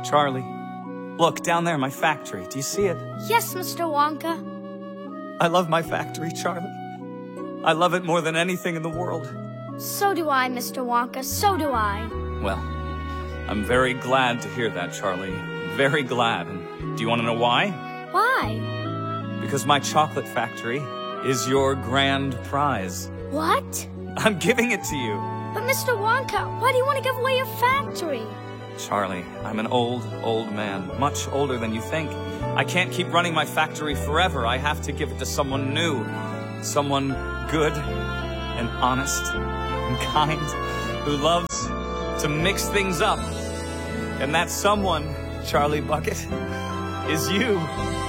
Charlie, look, down there, my factory. Do you see it? Yes, Mr. Wonka. I love my factory, Charlie. I love it more than anything in the world. So do I, Mr. Wonka, so do I. Well, I'm very glad to hear that, Charlie. Very glad. And do you want to know why? Why? Because my chocolate factory is your grand prize. What? I'm giving it to you. But Mr. Wonka, why do you want to give away your factory? Charlie, I'm an old man, much older than you think. I can't keep running my factory forever. I have to give it to someone new. Someone good and honest and kind, who loves to mix things up. And that someone, Charlie Bucket, is you.